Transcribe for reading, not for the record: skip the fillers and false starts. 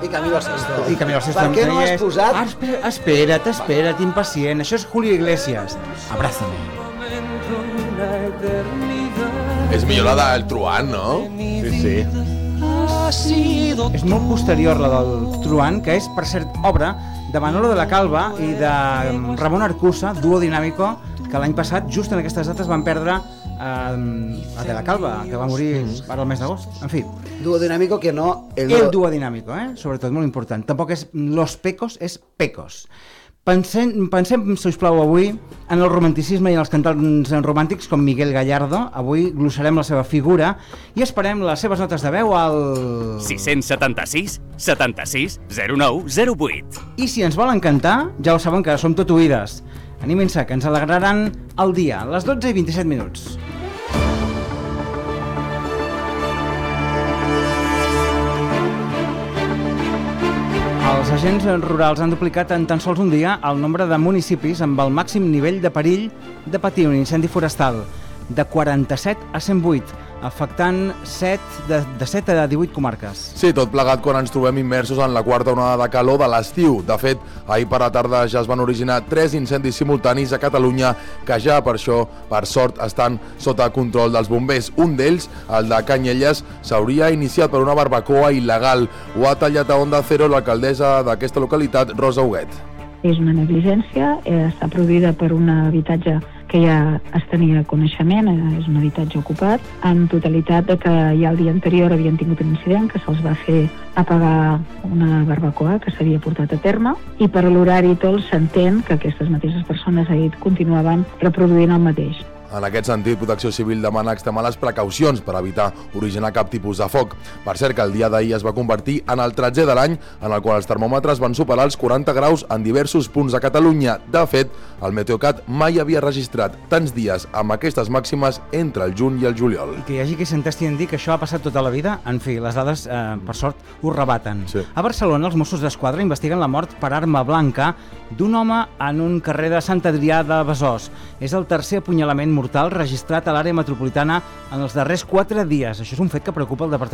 I Camilo Sesto. I Camilo Sesto. Per què no has posat? Espera't, impacient. Això és Julio Iglesias. Abrázame. És millor la del Truán, no? Sí. És molt posterior la del Truán, que és, per cert, obra de Manolo de la Calva i de Ramon Arcusa, Dúo Dinámico, que l'any passat, just en aquestes dates, van perdre a de la Calva, que va morir ara el mes d'agost. En fi. Dúo Dinámico que no... El Dúo Dinámico, sobretot, molt important. Tampoc és Los Pecos, és Pecos. Pensem, sisplau, avui en el romanticisme i en els cantants romàntics com Miguel Gallardo. Avui glossarem la seva figura i esperem les seves notes de veu al... 676 76 09 08. I si ens volen cantar, ja ho saben que som tot oïdes. Anímense, que ens alegraran el dia, a les 12:27 minuts. Els agents rurals han duplicat en tan sols un dia el nombre de municipis amb el màxim nivell de perill de patir un incendi forestal, de 47 a 108, afectant de 7 a 18 comarques. Sí, tot plegat quan ens trobem immersos en la quarta onada de calor de l'estiu. De fet, ahir per la tarda ja es van originar 3 incendis simultanis a Catalunya que ja per això, per sort, estan sota control dels bombers. Un d'ells, el de Canyelles, s'hauria iniciat per una barbacoa il·legal. Ho ha tallat a Onda Cero l'alcaldessa d'aquesta localitat, Rosa Huguet. És una negligència, està produïda per un habitatge que ja es tenia coneixement, és un habitatge ocupat, en totalitat de que ja el dia anterior havien tingut un incident que se'ls va fer apagar una barbacoa que s'havia portat a terme i per l'horari i tot s'entén que aquestes mateixes persones ahir continuaven reproduint el mateix. En aquest sentit, Protecció Civil demana extremar les precaucions per evitar originar cap tipus de foc. Per cert, que el dia d'ahir es va convertir en el 13è de l'any en el qual els termòmetres van superar els 40 graus en diversos punts de Catalunya. De fet, el Meteocat mai havia registrat tants dies amb aquestes màximes entre el juny i el juliol. I que hi hagi qui s'entesti en dir que això ha passat tota la vida, en fi, les dades, per sort, ho rebaten. Sí. A Barcelona, els Mossos d'Esquadra investiguen la mort per arma blanca d'un home en un carrer de Sant Adrià de Besòs. És el tercer apunyalament mortal registrat a l'àrea metropolitana en els darrers 4 dies. Això és un fet que preocupa el Departament